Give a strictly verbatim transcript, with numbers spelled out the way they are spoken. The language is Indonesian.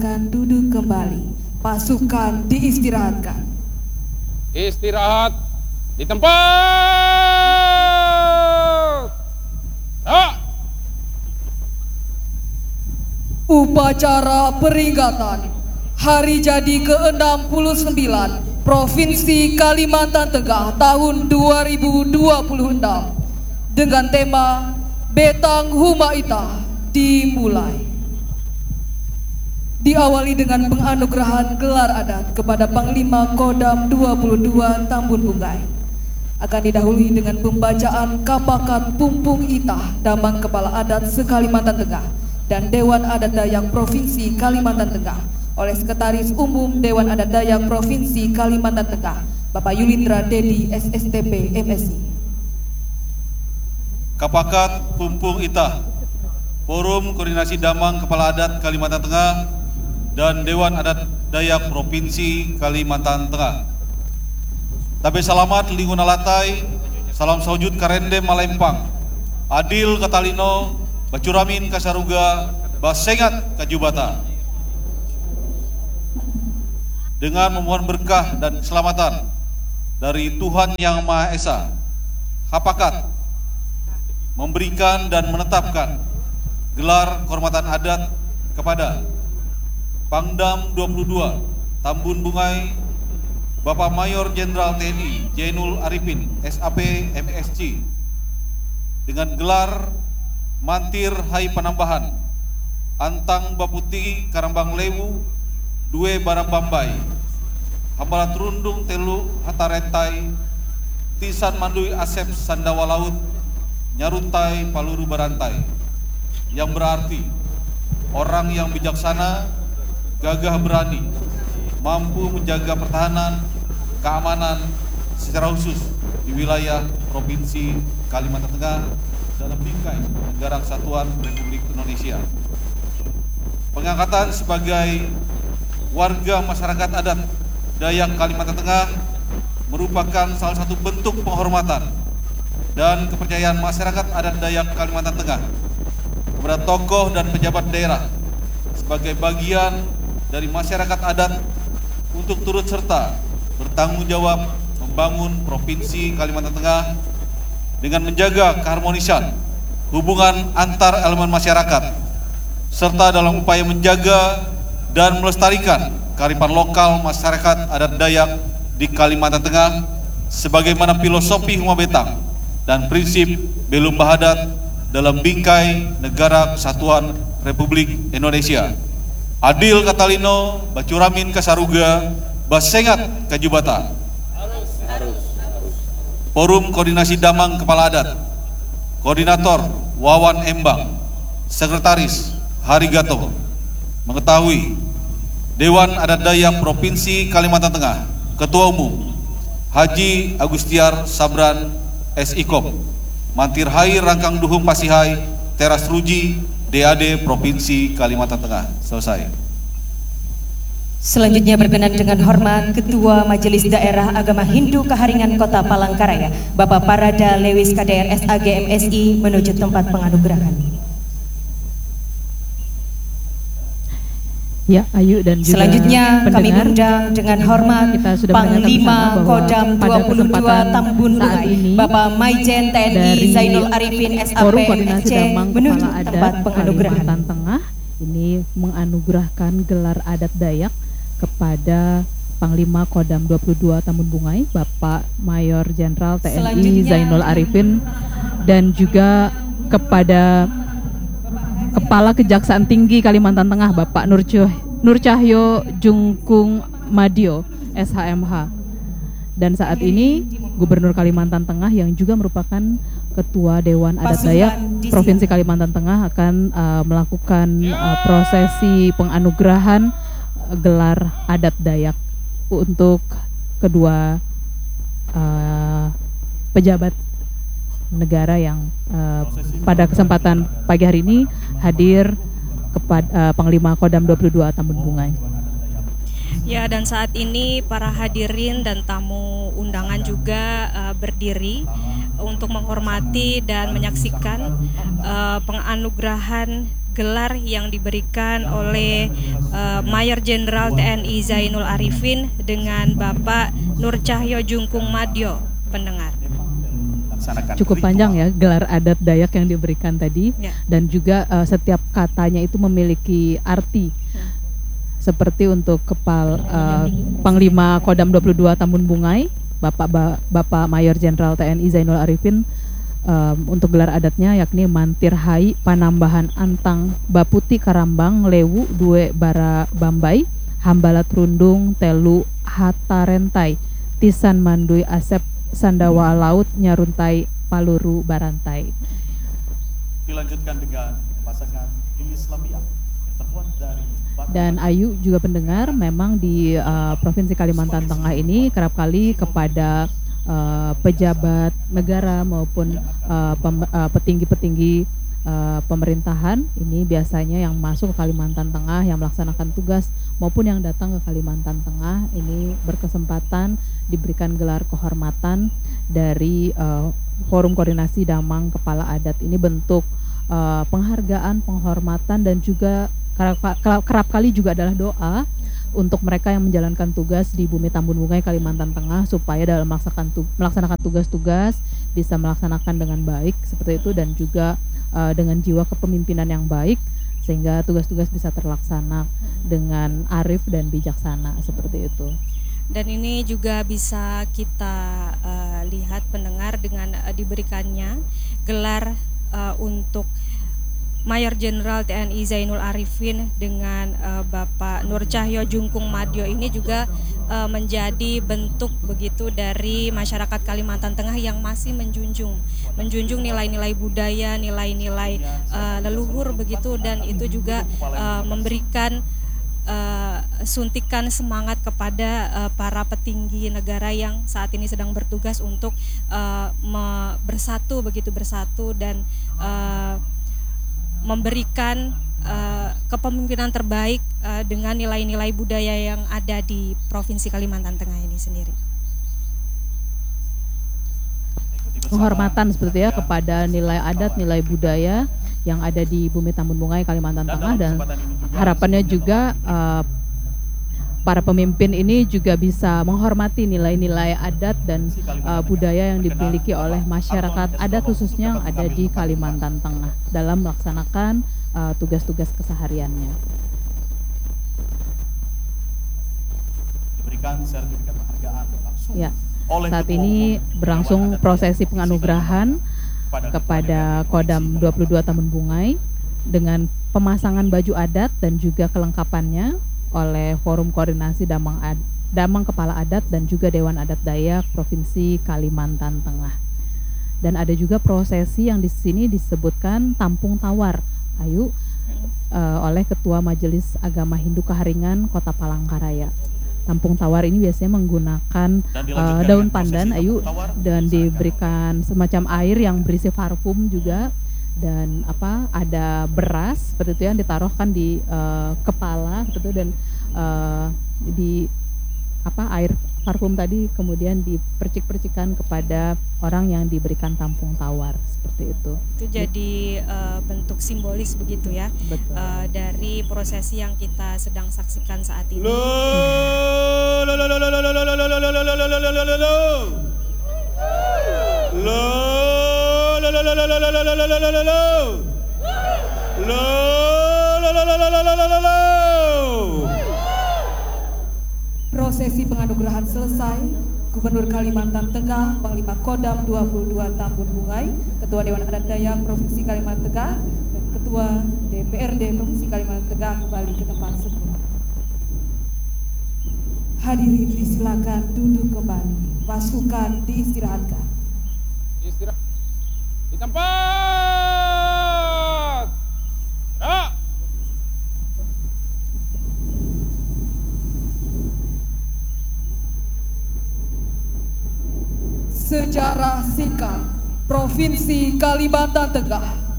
Akan duduk kembali. Pasukan diistirahatkan. Istirahat di tempat. Ah. Upacara peringatan Hari Jadi ke enam puluh sembilan Provinsi Kalimantan Tengah tahun dua ribu dua puluh enam dengan tema Betang Humaitah dimulai. Diawali dengan penganugerahan gelar adat kepada Panglima Kodam dua puluh dua Tambun Bungai. Akan didahului dengan pembacaan Kapakat Pumpung Itah Damang Kepala Adat se-Kalimantan Tengah dan Dewan Adat Dayak Provinsi Kalimantan Tengah oleh Sekretaris Umum Dewan Adat Dayak Provinsi Kalimantan Tengah, Bapak Yulindra Dedi S S T P M Si. Kapakat Pumpung Itah, Forum Koordinasi Damang Kepala Adat Kalimantan Tengah dan Dewan Adat Dayak Provinsi Kalimantan Tengah. Tabe salamat linguna latai, salam saujud karende malempang, adil katalino, bacuramin kasaruga, basengat kajubata. Dengan memohon berkah dan keselamatan dari Tuhan Yang Maha Esa, Kapakat memberikan dan menetapkan gelar kehormatan adat kepada Pangdam dua puluh dua Tambun Bungai Bapak Mayor Jenderal T N I Zainul Arifin S A P M Si dengan gelar Mantir Hai Penambahan Antang Baputi Karambang Lewu Due Barang Bambai Hambala Trundung Telu Hatarentai Tisan Mandui Asep Sandawa Laut Nyaruntai Paluru Barantai, yang berarti orang yang bijaksana, gagah berani, mampu menjaga pertahanan, keamanan secara khusus di wilayah Provinsi Kalimantan Tengah dalam bingkai Negara Kesatuan Republik Indonesia. Pengangkatan sebagai warga masyarakat adat Dayak Kalimantan Tengah merupakan salah satu bentuk penghormatan dan kepercayaan masyarakat adat Dayak Kalimantan Tengah kepada tokoh dan pejabat daerah sebagai bagian dari masyarakat adat untuk turut serta bertanggung jawab membangun Provinsi Kalimantan Tengah dengan menjaga keharmonisan hubungan antar elemen masyarakat serta dalam upaya menjaga dan melestarikan kearifan lokal masyarakat adat Dayak di Kalimantan Tengah sebagaimana filosofi Huma Betang dan prinsip Belum Bahadat dalam bingkai Negara Kesatuan Republik Indonesia. Adil katalino, bacuramin kasaruga, basengat kajubata. Forum Koordinasi Damang Kepala Adat, Koordinator Wawan Embang, Sekretaris Harigato, mengetahui Dewan Adat Dayak Provinsi Kalimantan Tengah, Ketua Umum Haji Agustiar Sabran S I K O M, Mantir Hai Rangkang Duhung Pasihai, Teras Ruji, D A D Provinsi Kalimantan Tengah. Selesai. Selanjutnya berkenan dengan hormat Ketua Majelis Daerah Agama Hindu Kaharingan Kota Palangkaraya, Bapak Parada Lewis K D R S A G M S I menuju tempat penganugerahan. Ya, Ayu dan juga selanjutnya pendengar, kami undang dengan hormat Panglima Kodam dua puluh dua Tambun Bungai, Bapak Maijen T N I Zainul Arifin S A P M C menuju tempat penganugerahan. Kalimantan Tengah ini menganugerahkan gelar adat Dayak kepada Panglima Kodam dua puluh dua Tambun Bungai, Bapak Mayor Jenderal T N I Zainul Arifin, dan juga kepada Kepala Kejaksaan Tinggi Kalimantan Tengah, Bapak Nur, Nur Cahyo Jungkung Madio S H M H. Dan saat ini Gubernur Kalimantan Tengah yang juga merupakan Ketua Dewan Adat Dayak Provinsi Kalimantan Tengah akan uh, melakukan uh, prosesi penganugerahan uh, gelar adat Dayak untuk kedua uh, pejabat negara yang uh, pada kesempatan pagi hari ini hadir kepada uh, Panglima Kodam dua puluh dua Tambun Bungai. Ya, dan saat ini para hadirin dan tamu undangan juga uh, berdiri untuk menghormati dan menyaksikan uh, penganugerahan gelar yang diberikan oleh uh, Mayor Jenderal T N I Zainul Arifin dengan Bapak Nur Cahyo Jungkung Madyo, pendengar. Cukup panjang ya gelar adat Dayak yang diberikan tadi, ya. Dan juga uh, setiap katanya itu memiliki arti. Ya. Seperti untuk kepal uh, Panglima Kodam dua puluh dua Tambun Bungai, Bapak ba, Bapak Mayor Jenderal T N I Zainul Arifin, um, untuk gelar adatnya yakni Mantir Hai Panambahan Antang Baputi Karambang Lewu Due Bara Bambai Hambalat Rundung Telu Hatarentai Tisan Mandui Asep Sandawa Laut Nyaruntai Paluru Barantai. Dilanjutkan dengan pasangan Lilis Lamia yang terbuat dari. Dan Ayu juga pendengar, memang di uh, Provinsi Kalimantan Tengah ini kerap kali kepada uh, pejabat negara maupun uh, pem, uh, petinggi-petinggi uh, pemerintahan ini biasanya yang masuk ke Kalimantan Tengah, yang melaksanakan tugas maupun yang datang ke Kalimantan Tengah ini berkesempatan diberikan gelar kehormatan dari uh, Forum Koordinasi Damang Kepala Adat. Ini bentuk uh, penghargaan, penghormatan, dan juga kerap, kerap kali juga adalah doa untuk mereka yang menjalankan tugas di bumi Tambun Bungai Kalimantan Tengah supaya dalam melaksanakan, tu, melaksanakan tugas-tugas bisa melaksanakan dengan baik seperti itu, dan juga uh, dengan jiwa kepemimpinan yang baik sehingga tugas-tugas bisa terlaksana dengan arif dan bijaksana seperti itu. Dan ini juga bisa kita uh, lihat pendengar dengan uh, diberikannya gelar uh, untuk Mayor Jenderal T N I Zainul Arifin dengan uh, Bapak Nur Cahyo Jungkung Madyo ini juga uh, menjadi bentuk begitu dari masyarakat Kalimantan Tengah yang masih menjunjung menjunjung nilai-nilai budaya, nilai-nilai uh, leluhur begitu, dan itu juga uh, memberikan uh, suntikan semangat kepada uh, para petinggi negara yang saat ini sedang bertugas untuk uh, me- bersatu begitu bersatu dan uh, memberikan uh, kepemimpinan terbaik uh, dengan nilai-nilai budaya yang ada di Provinsi Kalimantan Tengah ini sendiri. Penghormatan seperti ya kepada nilai adat, nilai budaya yang ada di bumi Tambun Bungai Kalimantan Tengah, dan harapannya juga uh, para pemimpin ini juga bisa menghormati nilai-nilai adat dan uh, budaya yang dimiliki oleh masyarakat adat khususnya yang ada di Kalimantan Tengah dalam melaksanakan uh, tugas-tugas kesehariannya. Diberikan sertifikat penghargaan langsung. Ya. Saat ini berlangsung prosesi penganugerahan kepada Kodam dua puluh dua Tambun Bungai dengan pemasangan baju adat dan juga kelengkapannya oleh Forum Koordinasi Damang, Ad, Damang Kepala Adat dan juga Dewan Adat Dayak Provinsi Kalimantan Tengah. Dan ada juga prosesi yang di sini disebutkan Tampung Tawar, Ayu, uh, oleh Ketua Majelis Agama Hindu Kaharingan Kota Palangkaraya. Tampung Tawar ini biasanya menggunakan uh, daun pandan, Ayu, dan diberikan semacam air yang berisi parfum juga. Dan apa ada beras seperti itu yang ditaruhkan di uh, kepala seperti itu, dan uh, di apa air parfum tadi kemudian dipercik-percikan kepada orang yang diberikan tampung tawar seperti itu. Itu jadi uh, bentuk simbolis begitu ya. Betul. Uh, dari prosesi yang kita sedang saksikan saat ini. Prosesi penganugerahan selesai. Gubernur Kalimantan Tengah, Panglima Kodam dua puluh dua Tambun Bungai, Ketua Dewan Adat Dayak Provinsi Kalimantan Tengah, dan Ketua D P R D Provinsi Kalimantan Tengah kembali ke tempat semula. Hadirin disilakan duduk kembali. Pasukan diistirahatkan. Istirahat di tempat. Gerak. Sejarah singkat Provinsi Kalimantan Tengah.